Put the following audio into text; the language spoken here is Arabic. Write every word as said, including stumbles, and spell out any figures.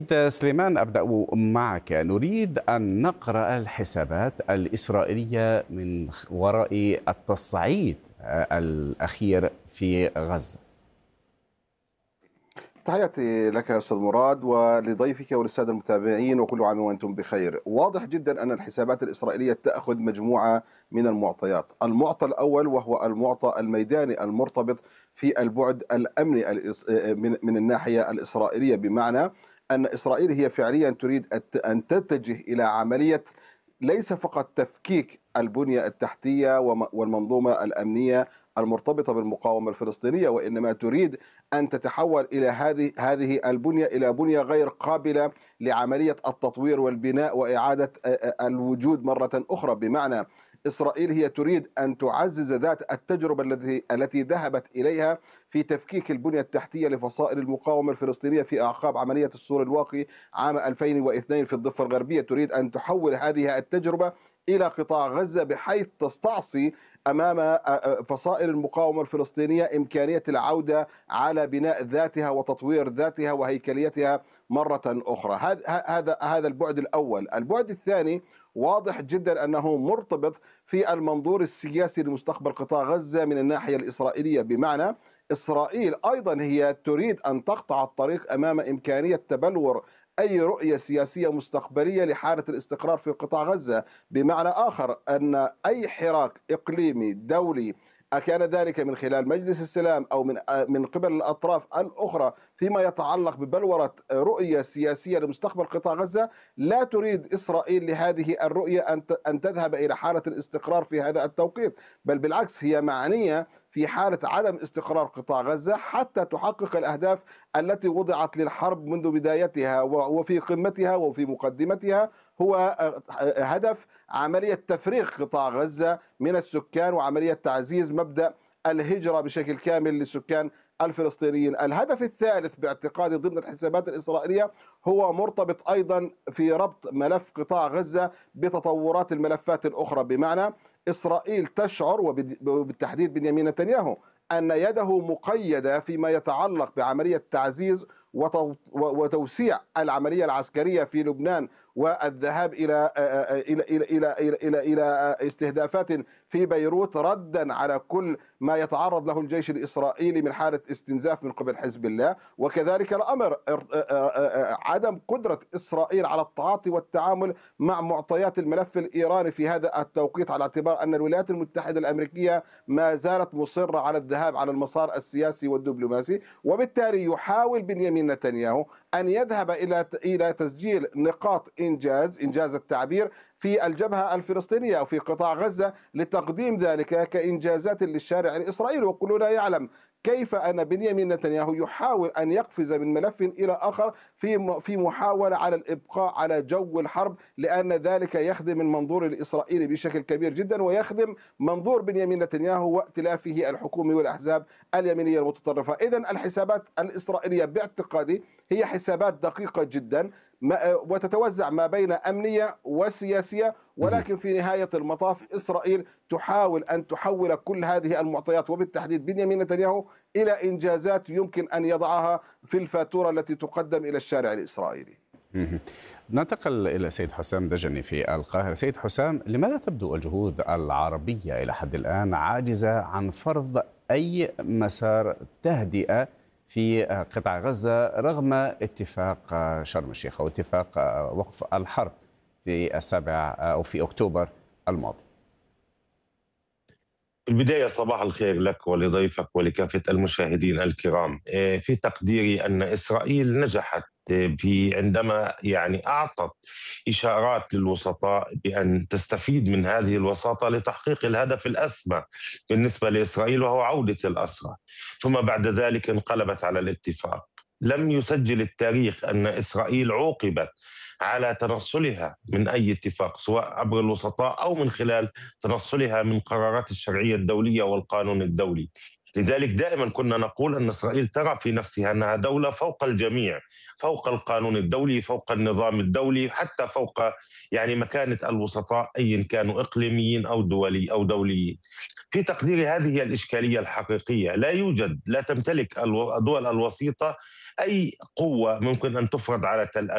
سليمان، أبدأ معك. نريد أن نقرأ الحسابات الإسرائيلية من وراء التصعيد الأخير في غزة. تحياتي لك يا أستاذ مراد ولضيفك وللسادة المتابعين، وكل عام وأنتم بخير. واضح جدا أن الحسابات الإسرائيلية تأخذ مجموعة من المعطيات. المعطى الأول وهو المعطى الميداني المرتبط في البعد الأمني من من الناحية الإسرائيلية، بمعنى أن إسرائيل هي فعليا تريد أن تتجه إلى عملية ليس فقط تفكيك البنية التحتية والمنظومة الأمنية المرتبطة بالمقاومة الفلسطينية، وإنما تريد أن تتحول إلى هذه هذه البنية إلى بنية غير قابلة لعملية التطوير والبناء وإعادة الوجود مرة أخرى. بمعنى إسرائيل هي تريد أن تعزز ذات التجربة التي التي ذهبت إليها في تفكيك البنية التحتية لفصائل المقاومة الفلسطينية في أعقاب عملية السور الواقي عام ألفين واثنين في الضفة الغربية. تريد أن تحول هذه التجربة إلى قطاع غزة بحيث تستعصي أمام فصائل المقاومة الفلسطينية إمكانية العودة على بناء ذاتها وتطوير ذاتها وهيكليتها مرة أخرى. هذا هذا البعد الأول. البعد الثاني واضح جدا أنه مرتبط في المنظور السياسي لمستقبل قطاع غزة من الناحية الإسرائيلية، بمعنى إسرائيل أيضا هي تريد أن تقطع الطريق أمام إمكانية تبلور أي رؤية سياسية مستقبلية لحالة الاستقرار في قطاع غزة. بمعنى آخر أن أي حراك إقليمي دولي أكان ذلك من خلال مجلس السلام أو من من قبل الأطراف الأخرى فيما يتعلق ببلورة رؤية سياسية لمستقبل قطاع غزة، لا تريد إسرائيل لهذه الرؤية أن تذهب إلى حالة الاستقرار في هذا التوقيت، بل بالعكس هي معنية في حالة عدم استقرار قطاع غزة حتى تحقق الأهداف التي وضعت للحرب منذ بدايتها وفي قمتها وفي مقدمتها، هو هدف عملية تفريغ قطاع غزة من السكان وعملية تعزيز مبدأ الهجرة بشكل كامل للسكان الفلسطينيين. الهدف الثالث باعتقادي ضمن الحسابات الإسرائيلية هو مرتبط أيضا في ربط ملف قطاع غزة بتطورات الملفات الأخرى، بمعنى إسرائيل تشعر وبالتحديد بنيامين نتنياهو أن يده مقيدة فيما يتعلق بعملية تعزيز وتوسيع العملية العسكرية في لبنان والذهاب إلى إلى إلى إلى إلى إلى, إلى استهدافات في بيروت ردا على كل ما يتعرض له الجيش الإسرائيلي من حالة استنزاف من قبل حزب الله. وكذلك الأمر عدم قدرة إسرائيل على التعاطي والتعامل مع معطيات الملف الإيراني في هذا التوقيت، على اعتبار أن الولايات المتحدة الأمريكية ما زالت مصرة على الذهاب على المسار السياسي والدبلوماسي. وبالتالي يحاول بنيامين نتنياهو أن يذهب إلى إلى تسجيل نقاط إنجاز إنجاز التعبير في الجبهة الفلسطينية أو في قطاع غزة لتقديم ذلك كإنجازات للشارع الإسرائيلي. وكلنا يعلم كيف أن بنيامين نتنياهو يحاول أن يقفز من ملف إلى آخر في في محاولة على الإبقاء على جو الحرب، لأن ذلك يخدم المنظور الإسرائيلي بشكل كبير جدا ويخدم منظور بنيامين نتنياهو وائتلافه الحكومي والأحزاب اليمينية المتطرفة. إذن الحسابات الإسرائيلية باعتقادي هي حسابات دقيقة جدا وتتوزع ما بين أمنية وسياسية، ولكن في نهاية المطاف إسرائيل تحاول أن تحول كل هذه المعطيات وبالتحديد بنيامين نتنياهو إلى إنجازات يمكن أن يضعها في الفاتورة التي تقدم إلى الشارع الإسرائيلي. ننتقل إلى سيد حسام دجني في القاهرة. سيد حسام، لماذا تبدو الجهود العربية إلى حد الآن عاجزة عن فرض أي مسار تهدئة في قطاع غزة رغم اتفاق شرم الشيخ أو اتفاق وقف الحرب في السابع أو في أكتوبر الماضي؟ في البداية صباح الخير لك ولضيفك ولكافة المشاهدين الكرام. في تقديري أن إسرائيل نجحت في عندما يعني أعطت إشارات للوسطاء بأن تستفيد من هذه الوساطة لتحقيق الهدف الأسمى بالنسبة لإسرائيل وهو عودة الأسرى، ثم بعد ذلك انقلبت على الاتفاق. لم يسجل التاريخ أن إسرائيل عوقبت على تنصلها من أي اتفاق سواء عبر الوسطاء أو من خلال تنصلها من قرارات الشرعية الدولية والقانون الدولي. لذلك دائما كنا نقول أن إسرائيل ترى في نفسها أنها دولة فوق الجميع، فوق القانون الدولي، فوق النظام الدولي، حتى فوق يعني مكانة الوسطاء أي كانوا إقليميين أو دولي أو دوليين. في تقديري هذه هي الإشكالية الحقيقية. لا يوجد، لا تمتلك الدول الوسيطة أي قوة ممكن أن تفرض على تل